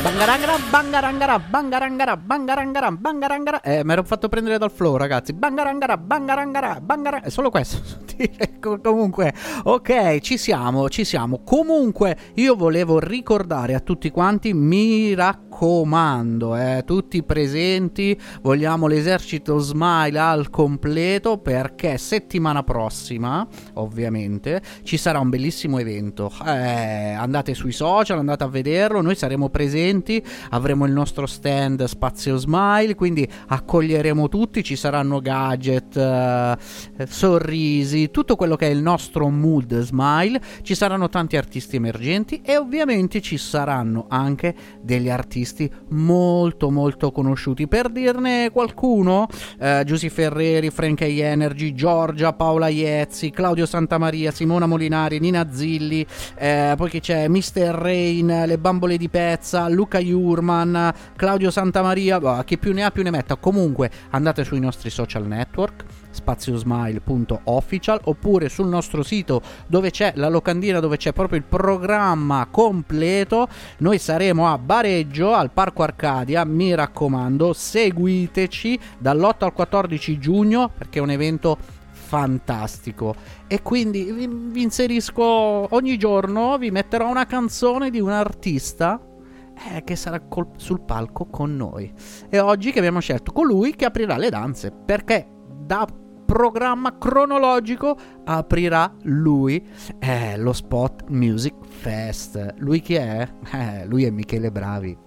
Bangarangara, bangarangara, bangarangara, bangarangara, bangarangara. Mi ero fatto prendere dal flow, ragazzi. Bangarangara, bangarangara, bangarangara. È solo questo. Comunque, ok, ci siamo. Comunque, io volevo ricordare a tutti quanti, mi raccomando, tutti presenti, vogliamo l'esercito Smile al completo, perché settimana prossima, ovviamente, ci sarà un bellissimo evento. Andate sui social, andate a vederlo, noi saremo presenti, avremo il nostro stand Spazio Smile, quindi accoglieremo tutti, ci saranno gadget, sorrisi, tutto quello che è il nostro mood Smile, ci saranno tanti artisti emergenti e ovviamente ci saranno anche degli artisti molto molto conosciuti. Per dirne qualcuno, Giusy Ferreri, Frank A. Energy, Giorgia, Paola Iezzi, Claudio Santamaria, Simona Molinari, Nina Zilli, poi chi c'è? Mr. Rain, Le Bambole di Pezza, Luca Jurman, Claudio Santamaria, chi più ne ha più ne metta. Comunque andate sui nostri social network, spaziosmile.official, oppure sul nostro sito dove c'è la locandina, dove c'è proprio il programma completo. Noi saremo a Bareggio al Parco Arcadia, mi raccomando, seguiteci dall'8 al 14 giugno perché è un evento fantastico e quindi vi inserisco ogni giorno, vi metterò una canzone di un artista che sarà sul palco con noi, e oggi che abbiamo scelto colui che aprirà le danze, perché da programma cronologico aprirà lui lo Spot Music Fest. Lui chi è? Lui è Michele Bravi.